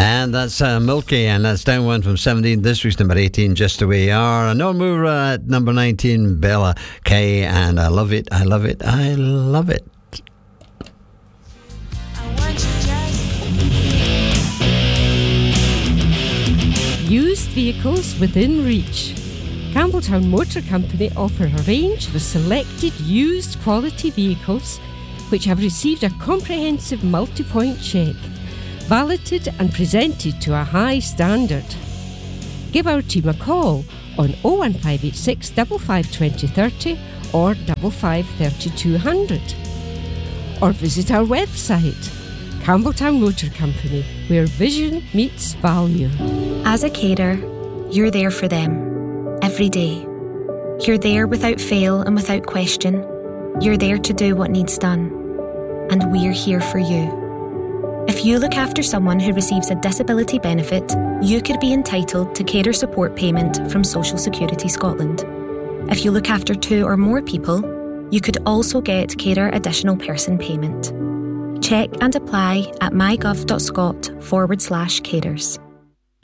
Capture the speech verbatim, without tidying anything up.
And that's uh, Milky, and that's down one from seventeen. This week's number eighteen, Just the Way You Are. And no mover at number nineteen, Bella K. And I love it, I love it, I love it. Used vehicles within reach. Campbelltown Motor Company offer a range of selected used quality vehicles which have received a comprehensive multi-point check, validated and presented to a high standard. Give our team a call on oh one five eight six, five five two oh three oh or five five three two zero zero. Or visit our website, Campbelltown Motor Company, where vision meets value. As a carer, you're there for them, every day. You're there without fail and without question. You're there to do what needs done. And we're here for you. If you look after someone who receives a disability benefit, you could be entitled to carer support payment from Social Security Scotland. If you look after two or more people, you could also get carer additional person payment. Check and apply at mygov.scot forward slash carers.